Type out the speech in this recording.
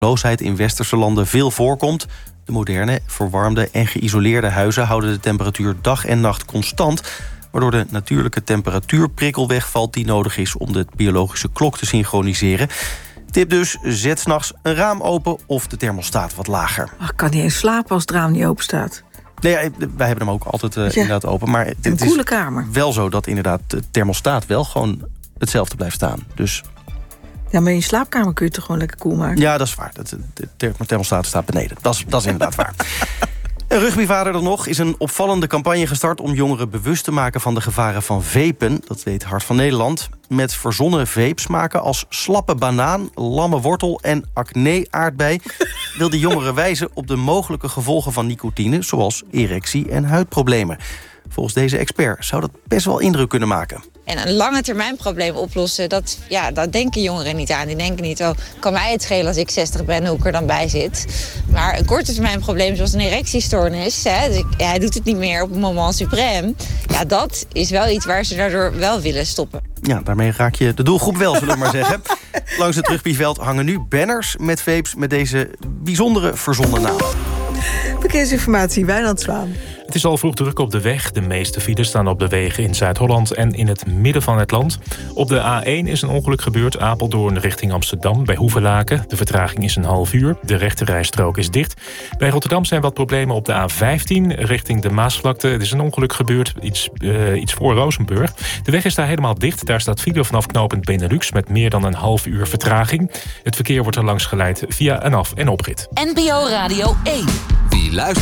werkloosheid in westerse landen veel voorkomt. De moderne, verwarmde en geïsoleerde huizen houden de temperatuur dag en nacht constant, waardoor de natuurlijke temperatuurprikkel wegvalt die nodig is om de biologische klok te synchroniseren. Tip dus, zet 's nachts een raam open of de thermostaat wat lager. Ik kan niet eens slapen als het raam niet open staat. Nee, wij hebben hem ook altijd inderdaad open. Maar Een koele kamer. Wel zo dat inderdaad de thermostaat wel gewoon hetzelfde blijft staan. Dus Ja, maar in je slaapkamer kun je het toch gewoon lekker koel maken? ja, dat is waar. De thermostaat staat beneden. Dat is inderdaad waar. Een rugbyvader dan nog is een opvallende campagne gestart om jongeren bewust te maken van de gevaren van vapen. Dat weet Hart van Nederland. Met verzonnen vapesmaken als slappe banaan, lamme wortel en acne-aardbei wil de jongeren wijzen op de mogelijke gevolgen van nicotine, zoals erectie en huidproblemen. Volgens deze expert zou dat best wel indruk kunnen maken. En een lange termijn probleem oplossen, dat denken jongeren niet aan. Die denken niet, kan mij het schelen als ik 60 ben, hoe ik er dan bij zit. Maar een korte termijn probleem zoals een erectiestoornis, dus hij doet het niet meer op het moment suprême. Ja, dat is wel iets waar ze daardoor wel willen stoppen. Ja, daarmee raak je de doelgroep wel, zullen we maar zeggen. Langs het rugbyveld hangen nu banners met vapes met deze bijzondere verzonnen naam. Verkeersinformatie, Wijnand Zwaan. Het is al vroeg druk op de weg. De meeste files staan op de wegen in Zuid-Holland en in het midden van het land. Op de A1 is een ongeluk gebeurd, Apeldoorn richting Amsterdam, bij Hoevelaken. De vertraging is een half uur. De rechterrijstrook is dicht. Bij Rotterdam zijn wat problemen op de A15 richting de Maasvlakte. Er is een ongeluk gebeurd, iets voor Rozenburg. De weg is daar helemaal dicht. Daar staat file vanaf knooppunt Benelux met meer dan een half uur vertraging. Het verkeer wordt er langs geleid via een af- en oprit. NPO Radio 1. Wie luistert?